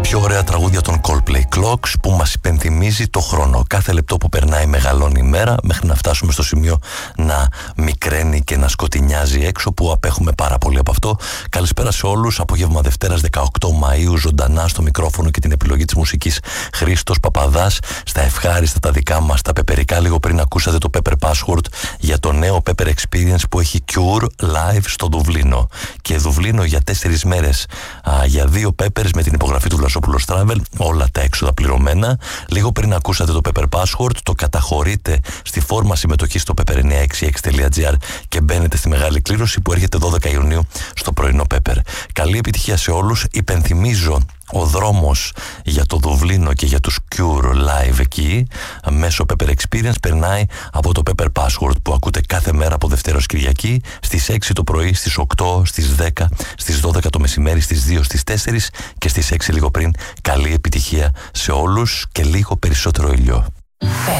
πιο ωραία τραγούδια των Coldplay Clocks που μας υπενθυμίζει το χρόνο. Κάθε λεπτό που περνάει μεγαλώνει η μέρα μέχρι να φτάσουμε στο σημείο να μικραίνει και να σκοτεινιάζει έξω, που απέχουμε πάρα πολύ από αυτό. Καλησπέρα σε όλους. Απόγευμα Δευτέρας 18 Μαΐου, ζωντανά στο μικρόφωνο και την επιλογή της μουσικής Χρήστος Παπαδάς. Στα ευχάριστα τα δικά μας, τα πεπερικά. Λίγο πριν ακούσατε το Pepper Password για το νέο Pepper Experience που έχει Cure live στο Δουβλίνο. Και Δουβλίνο για 4 μέρες για 2 Peppers με την υπογραφή του Βλασόπουλος Travel, όλα τα έξοδα πληρωμένα. Λίγο πριν ακούσατε το Pepper Password, το καταχωρείτε στη φόρμα συμμετοχή στο pepper966.gr και μπαίνετε στη μεγάλη κλήρωση που έρχεται 12 Ιουνίου στο πρωινό Pepper. Καλή επιτυχία σε όλους. Υπενθυμίζω, ο δρόμος για το Δουβλίνο και για τους Cure live εκεί μέσω Pepper Experience περνάει από το Pepper Password που ακούτε κάθε μέρα από Δευτέρα ως Κυριακή στις 6 το πρωί, στις 8, στις 10, στις 12 το μεσημέρι, στις 2, στις 4 και στις 6 λίγο πριν. Καλή επιτυχία σε όλους και λίγο περισσότερο ήλιο.